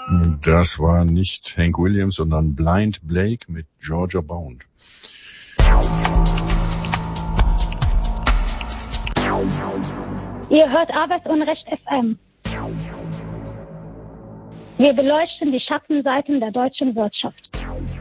Das war nicht Hank Williams, sondern Blind Blake mit Georgia Bound. Ihr hört Arbeit und Recht FM. Wir beleuchten die Schattenseiten der deutschen Wirtschaft.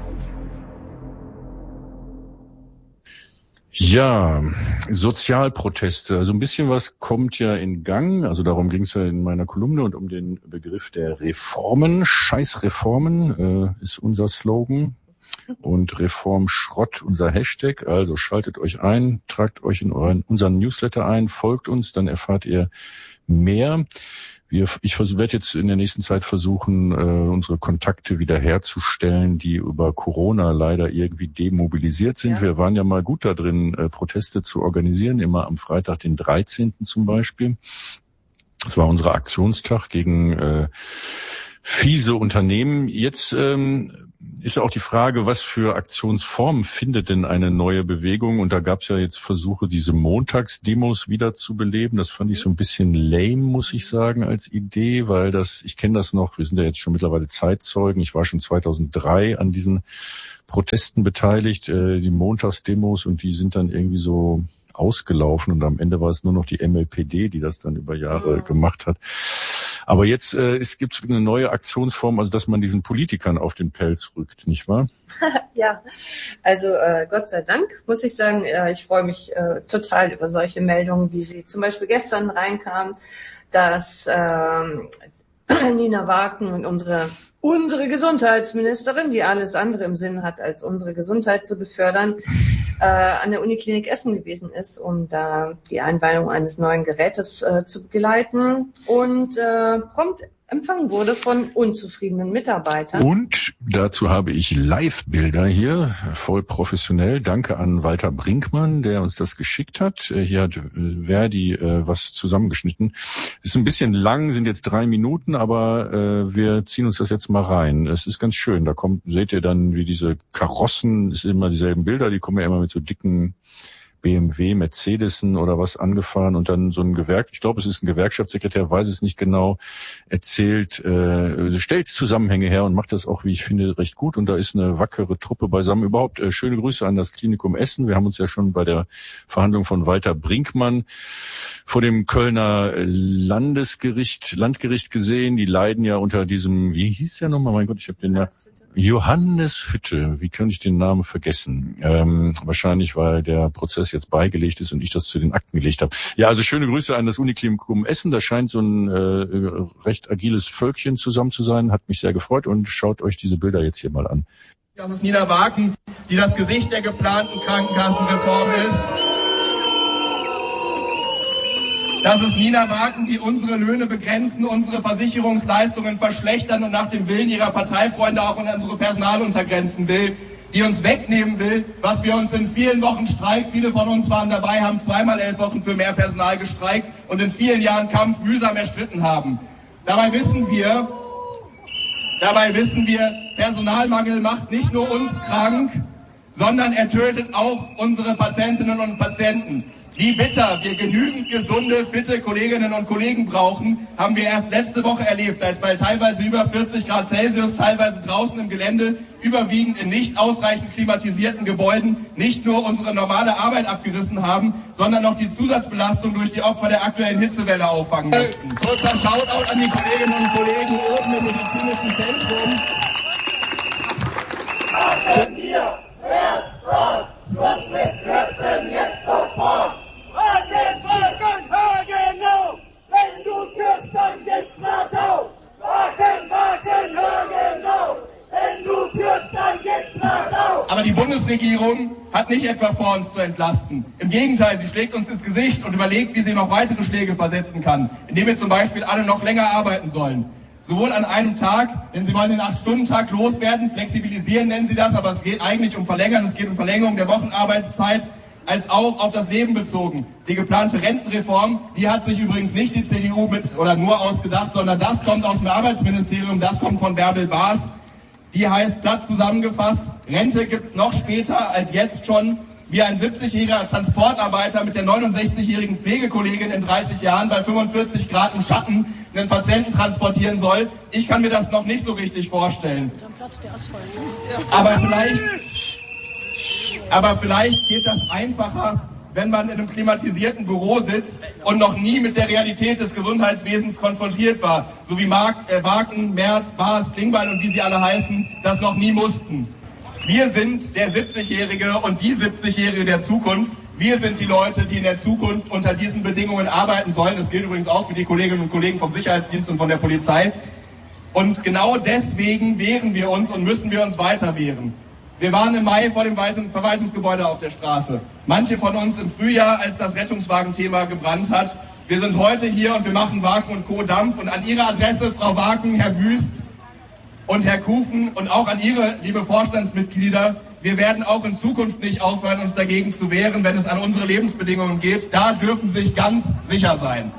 Ja, Sozialproteste. Also ein bisschen was kommt ja in Gang. Also darum ging es ja in meiner Kolumne und um den Begriff der Reformen. Scheißreformen ist unser Slogan und Reformschrott unser Hashtag. Also schaltet euch ein, tragt euch in unseren Newsletter ein, folgt uns, dann erfahrt ihr mehr. Ich werde jetzt in der nächsten Zeit versuchen, unsere Kontakte wiederherzustellen, die über Corona leider irgendwie demobilisiert sind. Ja. Wir waren ja mal gut da drin, Proteste zu organisieren, immer am Freitag, den 13. zum Beispiel. Das war unser Aktionstag gegen fiese Unternehmen. Jetzt ist ja auch die Frage, was für Aktionsformen findet denn eine neue Bewegung? Und da gab es ja jetzt Versuche, diese Montagsdemos wieder zu beleben. Das fand ich so ein bisschen lame, muss ich sagen, als Idee, weil ich kenne das noch, wir sind ja jetzt schon mittlerweile Zeitzeugen. Ich war schon 2003 an diesen Protesten beteiligt, die Montagsdemos, und die sind dann irgendwie so ausgelaufen und am Ende war es nur noch die MLPD, die das dann über Jahre gemacht hat. Aber jetzt gibt es eine neue Aktionsform, also dass man diesen Politikern auf den Pelz rückt, nicht wahr? Ja, also Gott sei Dank, muss ich sagen, ich freue mich total über solche Meldungen, wie sie zum Beispiel gestern reinkamen, dass Nina Waken und unsere Gesundheitsministerin, die alles andere im Sinn hat, als unsere Gesundheit zu befördern, an der Uniklinik Essen gewesen ist, um da die Einweihung eines neuen Gerätes zu begleiten und prompt empfangen wurde von unzufriedenen Mitarbeitern. Und dazu habe ich Live-Bilder hier, voll professionell. Danke an Walter Brinkmann, der uns das geschickt hat. Hier hat Verdi was zusammengeschnitten. Ist ein bisschen lang, sind jetzt 3 Minuten, aber wir ziehen uns das jetzt mal rein. Es ist ganz schön. Da seht ihr dann, wie diese Karossen, es sind immer dieselben Bilder, die kommen ja immer mit so dicken BMW, Mercedesen oder was angefahren und dann so ein ich glaube, es ist ein Gewerkschaftssekretär, weiß es nicht genau, erzählt, stellt Zusammenhänge her und macht das auch, wie ich finde, recht gut. Und da ist eine wackere Truppe beisammen. Überhaupt schöne Grüße an das Klinikum Essen. Wir haben uns ja schon bei der Verhandlung von Walter Brinkmann vor dem Kölner Landgericht gesehen. Die leiden ja unter diesem, wie hieß der nochmal? Mein Gott, ich habe den ja. Johannes Hütte, wie könnte ich den Namen vergessen? Wahrscheinlich, weil der Prozess jetzt beigelegt ist und ich das zu den Akten gelegt habe. Ja, also schöne Grüße an das Uniklinikum Essen. Da scheint so ein recht agiles Völkchen zusammen zu sein. Hat mich sehr gefreut und schaut euch diese Bilder jetzt hier mal an. Das ist Nina Waken, die das Gesicht der geplanten Krankenkassenreform ist. Das ist Nina Waken, die unsere Löhne begrenzen, unsere Versicherungsleistungen verschlechtern und nach dem Willen ihrer Parteifreunde auch unsere Personaluntergrenzen will, die uns wegnehmen will, was wir uns in vielen Wochen Streik, viele von uns waren dabei, haben 2-mal 11 Wochen für mehr Personal gestreikt und in vielen Jahren Kampf mühsam erstritten haben. Dabei wissen wir, Personalmangel macht nicht nur uns krank, sondern er tötet auch unsere Patientinnen und Patienten. Wie bitter wir genügend gesunde, fitte Kolleginnen und Kollegen brauchen, haben wir erst letzte Woche erlebt, als bei teilweise über 40 Grad Celsius, teilweise draußen im Gelände, überwiegend in nicht ausreichend klimatisierten Gebäuden, nicht nur unsere normale Arbeit abgerissen haben, sondern noch die Zusatzbelastung durch die Opfer der aktuellen Hitzewelle auffangen mussten. Kurzer Shoutout an die Kolleginnen und Kollegen oben im medizinischen Zentrum. Machen wir erst raus, Schluss mit Kürzen jetzt sofort! Wagen, hör genau! Wenn du kürzt, dann gibt's Markau! Wagen, hör genau! Wenn du kürzt, dann gibt's Markau! Aber die Bundesregierung hat nicht etwa vor, uns zu entlasten. Im Gegenteil, sie schlägt uns ins Gesicht und überlegt, wie sie noch weitere Schläge versetzen kann, indem wir zum Beispiel alle noch länger arbeiten sollen. Sowohl an einem Tag, denn sie wollen den 8-Stunden-Tag loswerden, flexibilisieren nennen sie das, aber es geht eigentlich um Verlängern, es geht um Verlängerung der Wochenarbeitszeit, als auch auf das Leben bezogen. Die geplante Rentenreform, die hat sich übrigens nicht die CDU nur ausgedacht, sondern das kommt aus dem Arbeitsministerium, das kommt von Bärbel Baas. Die heißt platt zusammengefasst, Rente gibt's noch später als jetzt schon, wie ein 70-jähriger Transportarbeiter mit der 69-jährigen Pflegekollegin in 30 Jahren bei 45 Grad im Schatten einen Patienten transportieren soll. Ich kann mir das noch nicht so richtig vorstellen. Aber vielleicht geht das einfacher, wenn man in einem klimatisierten Büro sitzt und noch nie mit der Realität des Gesundheitswesens konfrontiert war. So wie Wagen, Merz, Baas, Klingbeil und wie sie alle heißen, das noch nie mussten. Wir sind der 70-Jährige und die 70-Jährige der Zukunft. Wir sind die Leute, die in der Zukunft unter diesen Bedingungen arbeiten sollen. Das gilt übrigens auch für die Kolleginnen und Kollegen vom Sicherheitsdienst und von der Polizei. Und genau deswegen wehren wir uns und müssen wir uns weiter wehren. Wir waren im Mai vor dem Verwaltungsgebäude auf der Straße. Manche von uns im Frühjahr, als das Rettungswagenthema gebrannt hat. Wir sind heute hier und wir machen Waken und Co. Dampf. Und an Ihre Adresse, Frau Waken, Herr Wüst und Herr Kufen und auch an Ihre, liebe Vorstandsmitglieder, wir werden auch in Zukunft nicht aufhören, uns dagegen zu wehren, wenn es an unsere Lebensbedingungen geht. Da dürfen Sie sich ganz sicher sein.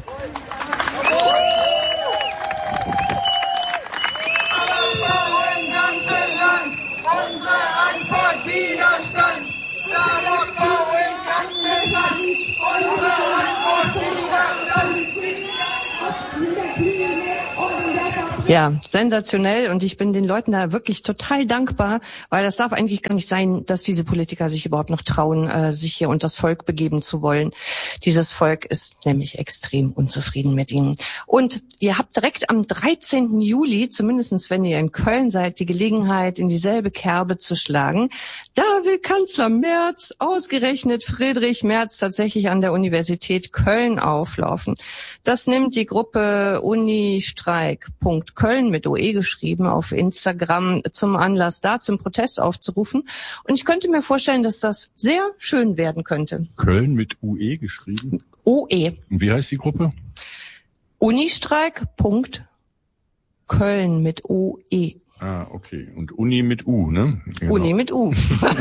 Ja, sensationell, und ich bin den Leuten da wirklich total dankbar, weil das darf eigentlich gar nicht sein, dass diese Politiker sich überhaupt noch trauen, sich hier unter das Volk begeben zu wollen. Dieses Volk ist nämlich extrem unzufrieden mit ihnen. Und ihr habt direkt am 13. Juli, zumindest wenn ihr in Köln seid, die Gelegenheit, in dieselbe Kerbe zu schlagen. Da will Kanzler Merz, ausgerechnet Friedrich Merz, tatsächlich an der Universität Köln auflaufen. Das nimmt die Gruppe Unistreik.Köln mit OE geschrieben auf Instagram zum Anlass, da zum Protest aufzurufen. Und ich könnte mir vorstellen, dass das sehr schön werden könnte. Köln mit UE geschrieben? OE. Und wie heißt die Gruppe? Unistreik.Köln mit OE. Ah, okay. Und Uni mit U, ne? Genau. Uni mit U.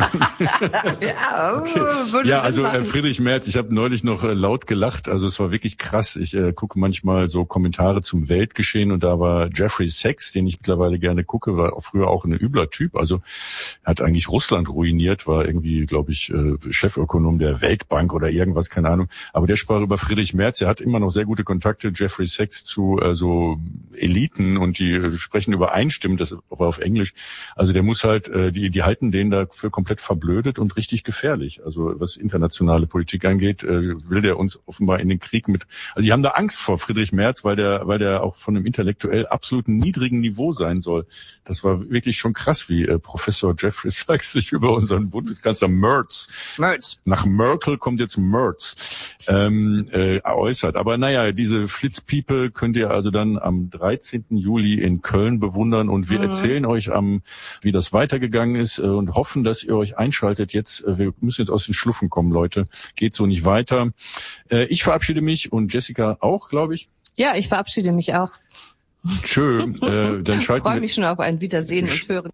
Ja, okay. Ja, also Friedrich Merz, ich habe neulich noch laut gelacht. Also es war wirklich krass. Ich gucke manchmal so Kommentare zum Weltgeschehen und da war Jeffrey Sachs, den ich mittlerweile gerne gucke, war auch früher auch ein übler Typ. Also er hat eigentlich Russland ruiniert, war irgendwie, glaube ich, Chefökonom der Weltbank oder irgendwas, keine Ahnung. Aber der sprach über Friedrich Merz. Er hat immer noch sehr gute Kontakte, Jeffrey Sachs, zu so Eliten und die sprechen übereinstimmend, das aber auf Englisch. Also der muss halt, die halten den dafür komplett verblödet und richtig gefährlich. Also was internationale Politik angeht, will der uns offenbar in den Krieg mit. Also die haben da Angst vor Friedrich Merz, weil der auch von einem intellektuell absolut niedrigen Niveau sein soll. Das war wirklich schon krass, wie Professor Jeffrey Sachs sich über unseren Bundeskanzler Merz. Nach Merkel kommt jetzt Merz äußert. Aber naja, diese Flitzpiepe könnt ihr also dann am 13. Juli in Köln bewundern und wir erzählen euch wie das weitergegangen ist und hoffen, dass ihr euch einschaltet. Jetzt, wir müssen jetzt aus den Schluffen kommen, Leute. Geht so nicht weiter. Ich verabschiede mich und Jessica auch, glaube ich. Ja, ich verabschiede mich auch. Tschö. Dann schalten ich freue mich schon auf ein Wiedersehen und Hören.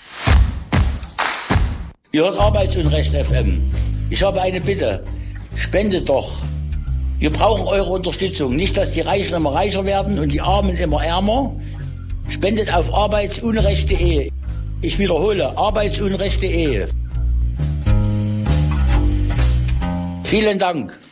Ihr hört Arbeitsunrecht FM. Ich habe eine Bitte. Spendet doch. Wir brauchen eure Unterstützung. Nicht, dass die Reichen immer reicher werden und die Armen immer ärmer. Spendet auf arbeitsunrecht.de. Ich wiederhole, arbeitsunrecht.de. Vielen Dank.